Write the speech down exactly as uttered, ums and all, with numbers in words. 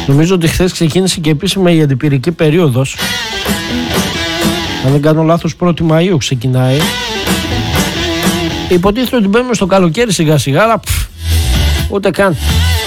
Νομίζω ότι χθες ξεκίνησε και επίσημα η αντιπυρική περίοδος. Αν δεν κάνω λάθος, πρώτη Μαΐου ξεκινάει. Υποτίθεται ότι μπαίνουμε στο καλοκαίρι σιγά σιγά, αλλά πφ, ούτε καν.